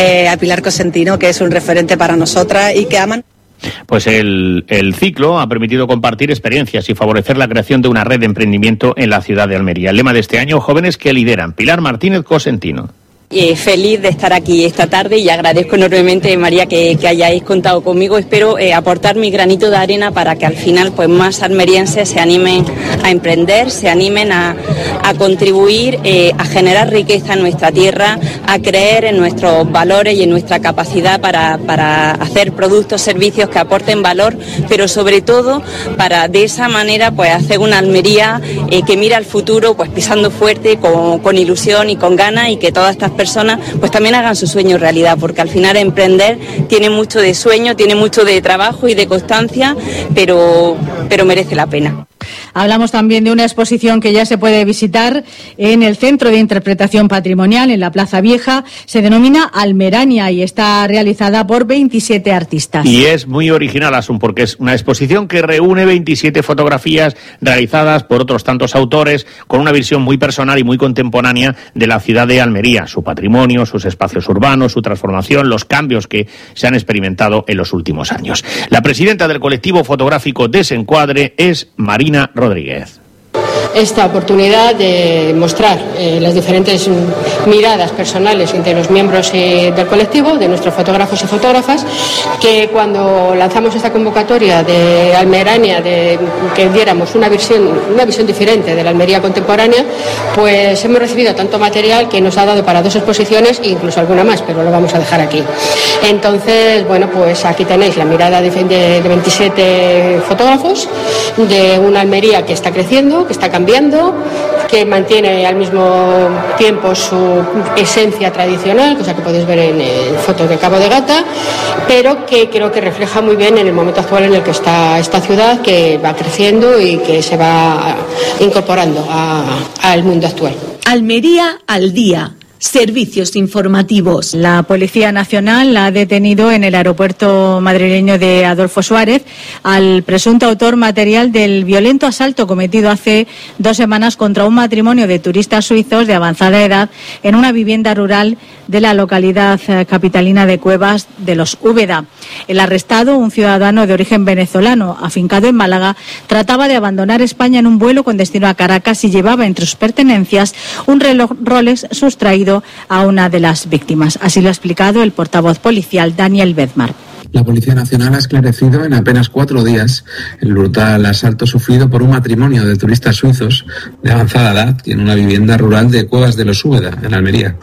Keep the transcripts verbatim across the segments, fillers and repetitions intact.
eh, a Pilar Cosentino, que es un referente para nosotras y que aman. Pues el, el ciclo ha permitido compartir experiencias y favorecer la creación de una red de emprendimiento en la ciudad de Almería. El lema de este año, jóvenes que lideran. Pilar Martínez Cosentino. Eh, feliz de estar aquí esta tarde y agradezco enormemente, María, que, que hayáis contado conmigo. Espero eh, aportar mi granito de arena para que al final pues más almerienses se animen a emprender, se animen a, a contribuir, eh, a generar riqueza en nuestra tierra, a creer en nuestros valores y en nuestra capacidad para, para hacer productos, servicios que aporten valor, pero sobre todo para de esa manera pues hacer una Almería eh, que mira al futuro pues pisando fuerte, con, con ilusión y con ganas, y que todas estas personas pues también hagan su sueño realidad, porque al final emprender tiene mucho de sueño, tiene mucho de trabajo y de constancia, pero, pero merece la pena. Hablamos también de una exposición que ya se puede visitar en el Centro de Interpretación Patrimonial, en la Plaza Vieja. Se denomina Almerania y está realizada por veintisiete artistas. Y es muy original, Asun, porque es una exposición que reúne veintisiete fotografías realizadas por otros tantos autores, con una visión muy personal y muy contemporánea de la ciudad de Almería, su patrimonio, sus espacios urbanos, su transformación, los cambios que se han experimentado en los últimos años. La presidenta del colectivo fotográfico Desencuadre es Marina Rodríguez. Esta oportunidad de mostrar eh, las diferentes miradas personales de los miembros eh, del colectivo, de nuestros fotógrafos y fotógrafas, que cuando lanzamos esta convocatoria de Almerania, de que diéramos una visión, una visión diferente de la Almería contemporánea, pues hemos recibido tanto material que nos ha dado para dos exposiciones e incluso alguna más, pero lo vamos a dejar aquí. Entonces, bueno, pues aquí tenéis la mirada de, de, de veintisiete fotógrafos de una Almería que está creciendo, que está cambiando, que mantiene al mismo tiempo su esencia tradicional, cosa que podéis ver en eh, fotos de Cabo de Gata, pero que creo que refleja muy bien en el momento actual en el que está esta ciudad, que va creciendo y que se va incorporando a, al mundo actual. Almería al día. Servicios informativos. La Policía Nacional ha detenido en el aeropuerto madrileño de Adolfo Suárez al presunto autor material del violento asalto cometido hace dos semanas contra un matrimonio de turistas suizos de avanzada edad en una vivienda rural de la localidad capitalina de Cuevas de los Úbeda. El arrestado, un ciudadano de origen venezolano afincado en Málaga, trataba de abandonar España en un vuelo con destino a Caracas y llevaba entre sus pertenencias un reloj Rolex sustraído a una de las víctimas. Así lo ha explicado el portavoz policial Daniel Bedmar. La Policía Nacional ha esclarecido en apenas cuatro días el brutal asalto sufrido por un matrimonio de turistas suizos de avanzada edad en una vivienda rural de Cuevas de los Úbeda, en Almería.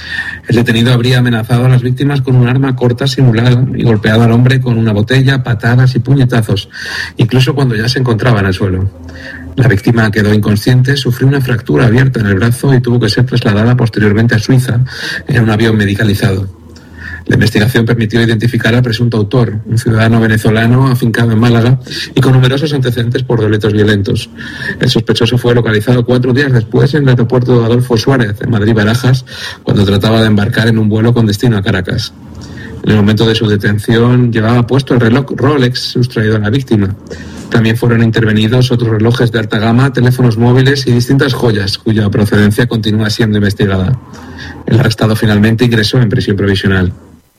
El detenido habría amenazado a las víctimas con un arma corta simulada y golpeado al hombre con una botella, patadas y puñetazos, incluso cuando ya se encontraba en el suelo. La víctima quedó inconsciente, sufrió una fractura abierta en el brazo y tuvo que ser trasladada posteriormente a Suiza en un avión medicalizado. La investigación permitió identificar al presunto autor, un ciudadano venezolano afincado en Málaga y con numerosos antecedentes por delitos violentos. El sospechoso fue localizado cuatro días después en el aeropuerto de Adolfo Suárez, en Madrid-Barajas, cuando trataba de embarcar en un vuelo con destino a Caracas. En el momento de su detención llevaba puesto el reloj Rolex sustraído a la víctima. También fueron intervenidos otros relojes de alta gama, teléfonos móviles y distintas joyas, cuya procedencia continúa siendo investigada. El arrestado finalmente ingresó en prisión provisional.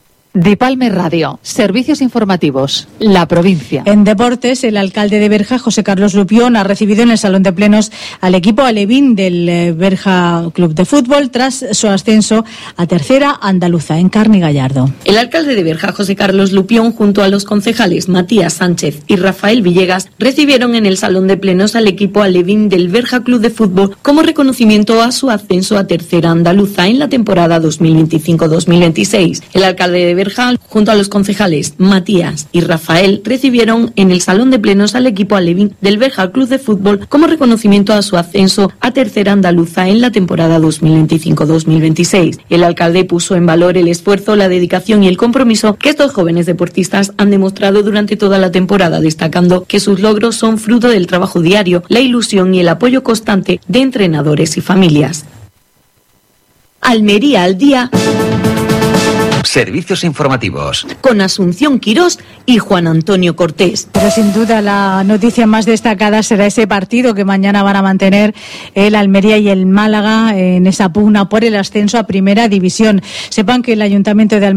Dipalme Radio, servicios informativos, la provincia. En deportes, el alcalde de Berja, José Carlos Lupión, ha recibido en el Salón de Plenos al equipo alevín del Berja Club de Fútbol tras su ascenso a tercera andaluza. En Carni Gallardo. El alcalde de Berja, José Carlos Lupión, junto a los concejales Matías Sánchez y Rafael Villegas, recibieron en el Salón de Plenos al equipo alevín del Berja Club de Fútbol como reconocimiento a su ascenso a tercera andaluza en la temporada dos mil veinticinco dos mil veintiséis. El alcalde de Berja, junto a los concejales Matías y Rafael, recibieron en el Salón de Plenos al equipo alevín del Berja Club de Fútbol como reconocimiento a su ascenso a tercera andaluza en la temporada dos mil veinticinco dos mil veintiséis. El alcalde puso en valor el esfuerzo, la dedicación y el compromiso que estos jóvenes deportistas han demostrado durante toda la temporada, destacando que sus logros son fruto del trabajo diario, la ilusión y el apoyo constante de entrenadores y familias. Almería al día. Servicios informativos. Con Asunción Quirós y Juan Antonio Cortés. Pero sin duda la noticia más destacada será ese partido que mañana van a mantener el Almería y el Málaga en esa pugna por el ascenso a Primera División. Sepan que el Ayuntamiento de Almería